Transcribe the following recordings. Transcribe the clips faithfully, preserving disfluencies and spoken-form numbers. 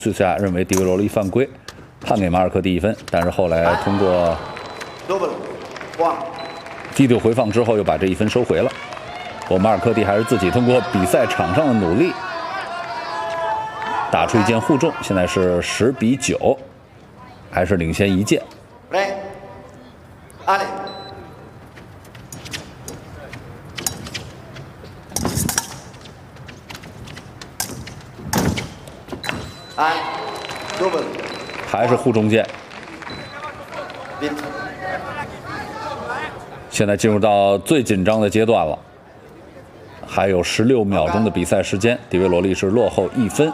最下认为迪维罗利犯规，判给马尔科蒂一分，但是后来通过低丢回放之后，又把这一分收回了。我马尔科蒂还是自己通过比赛场上的努力，打出一件互中，现在是十比九，还是领先一件。来，阿里。 还是护中剑。现在进入到最紧张的阶段了，还有十六秒钟的比赛时间，迪维罗利是落后一分。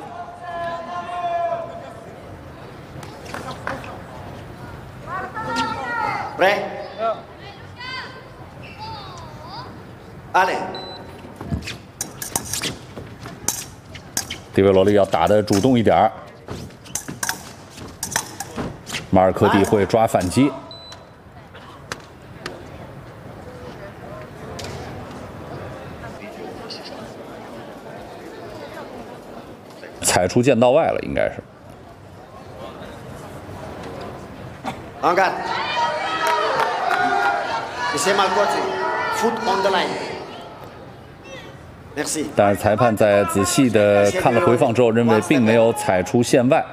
来，阿里。 迪维罗利要打得主动一点儿，马尔科蒂会抓反击，踩出剑道外了，应该是。Angkat, Michel Malcotti, foot on the line. 但是裁判在仔细的看了回放之后，认为并没有踩出线外。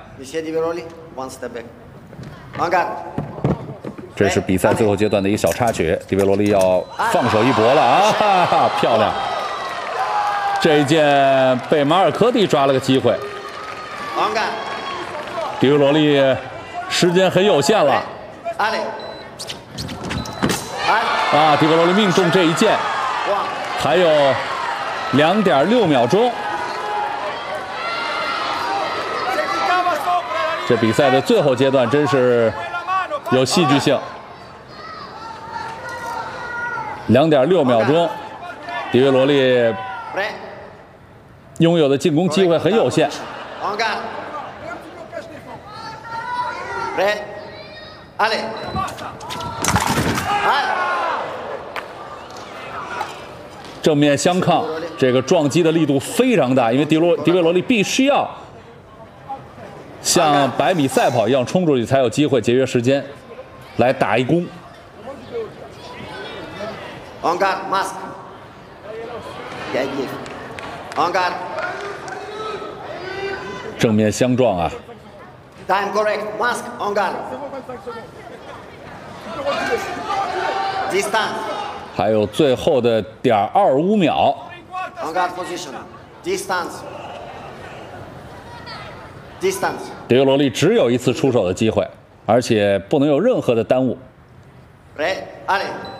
这是比赛最后阶段的一个小插曲，迪维罗利要放手一搏了啊！哈哈，漂亮！这一剑被马尔科蒂抓了个机会。迪维罗利时间很有限了。啊，迪维罗利命中这一剑，还有。 两点六秒钟，这比赛的最后阶段真是有戏剧性。两点六秒钟，迪维罗利拥有的进攻机会很有限。正面相抗，这个撞击的力度非常大，因为迪罗迪维罗利必须要像百米赛跑一样冲出去，才有机会节约时间来打一攻。正面相撞啊！ Time correct, mask on guard. Distance. 还有最后的点二五秒。 On guard position. Distance. Distance. 迪维罗利只有一次出手的机会，而且不能有任何的耽误。 Red, Ali.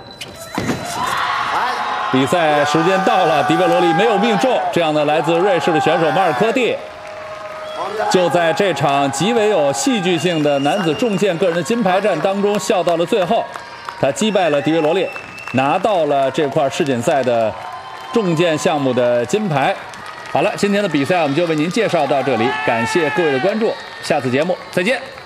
比赛时间到了，迪维罗利没有命中，这样的来自瑞士的选手马尔科蒂。 就在这场极为有戏剧性的男子重剑个人的金牌战当中，笑到了最后，他击败了迪维罗利，拿到了这块世锦赛的重剑项目的金牌。好了，今天的比赛我们就为您介绍到这里，感谢各位的关注，下次节目再见。